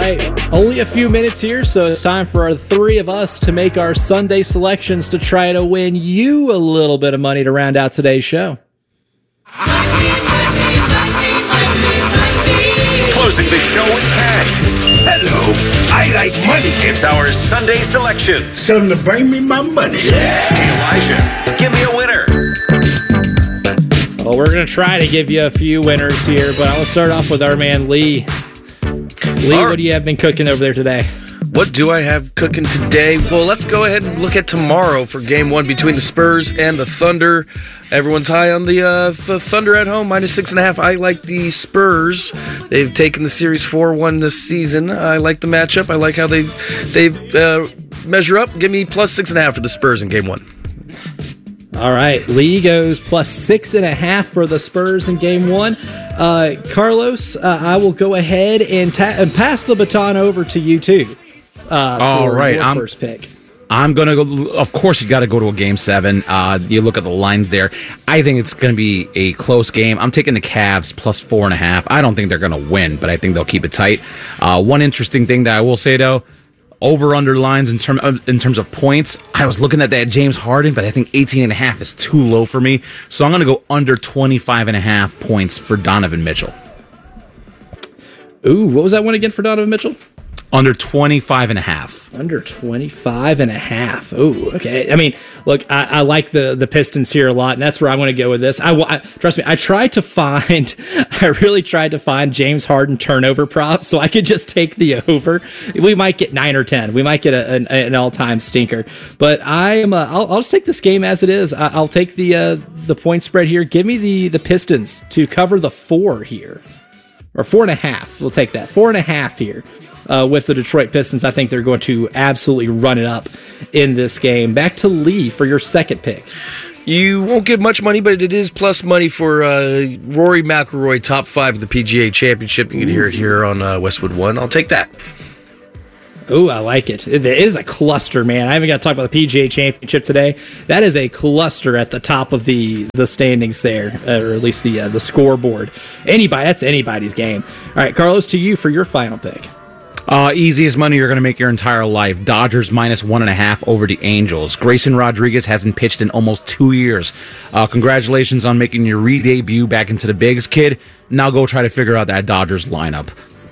right, only a few minutes here, so it's time for our three of us to make our Sunday selections to try to win you a little bit of money to round out today's show. Closing the show with cash. Hello, I like money. It's our Sunday selection. Tell them to bring me my money. Elijah, give me a winner. Well, we're going to try to give you a few winners here, but I'll start off with our man Lee. Lee, what do you have been cooking over there today? What do I have cooking today? Well, let's go ahead and look at tomorrow for Game 1 between the Spurs and the Thunder. Everyone's high on the Thunder at home, -6.5. I like the Spurs. They've taken the series 4-1 this season. I like the matchup. I like how they measure up. Give me +6.5 for the Spurs in Game 1. All right, Lee goes +6.5 for the Spurs in Game 1. Carlos, I will go ahead and pass the baton over to you too. All right, first pick. I'm going to go, of course, you got to go to a Game 7. You look at the lines there. I think it's going to be a close game. I'm taking the Cavs +4.5. I don't think they're going to win, but I think they'll keep it tight. One interesting thing that I will say, though, over-under lines in terms of points. I was looking at that James Harden, but I think 18.5 is too low for me. So I'm going to go under 25.5 points for Donovan Mitchell. Ooh, what was that one again for Donovan Mitchell? Under 25.5. Under 25.5. Oh, okay. I mean, look, I like the Pistons here a lot, and that's where I'm going to go with this. Trust me, I really tried to find James Harden turnover props so I could just take the over. We might get 9 or 10. We might get an all-time stinker. But I'll just take this game as it is. I'll take the point spread here. Give me the Pistons to cover the 4 here. Or 4.5. We'll take that. 4.5 here. With the Detroit Pistons, I think they're going to absolutely run it up in this game. Back to Lee for your second pick. You won't get much money, but it is plus money for Rory McIlroy, top 5 of the PGA Championship. You can hear it here on Westwood One. I'll take that. Oh, I like it. It is a cluster, man. I haven't got to talk about the PGA Championship today. That is a cluster at the top of the standings there, or at least the scoreboard. That's anybody's game. All right, Carlos, to you for your final pick. Easiest money you're going to make your entire life. Dodgers -1.5 over the Angels. Grayson Rodriguez hasn't pitched in almost 2 years. Congratulations on making your re-debut back into the bigs, kid. Now go try to figure out that Dodgers lineup.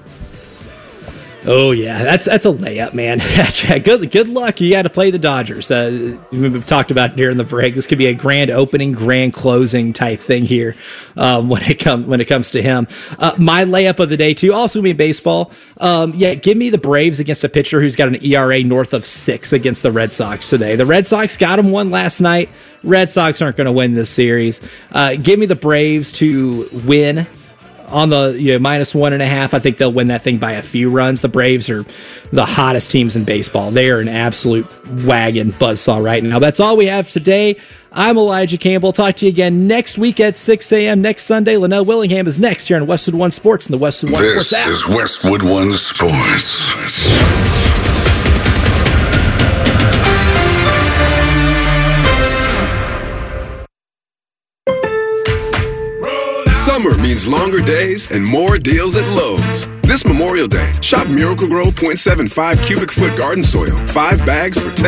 Oh, yeah, that's a layup, man. Good luck. You got to play the Dodgers. We've talked about during the break. This could be a grand opening, grand closing type thing here when it comes to him. My layup of the day, too, also be baseball. Give me the Braves against a pitcher who's got an ERA north of 6 against the Red Sox today. The Red Sox got him one last night. Red Sox aren't going to win this series. Give me the Braves to win. On the -1.5, I think they'll win that thing by a few runs. The Braves are the hottest teams in baseball. They are an absolute wagon buzzsaw right now. That's all we have today. I'm Elijah Campbell. Talk to you again next week at 6 a.m. next Sunday. Linnell Willingham is next here on Westwood One Sports and the Westwood One Sports app. This is Westwood One Sports. Summer means longer days and more deals at Lowe's. This Memorial Day, shop Miracle-Gro 0.75 cubic foot garden soil, 5 bags for $10.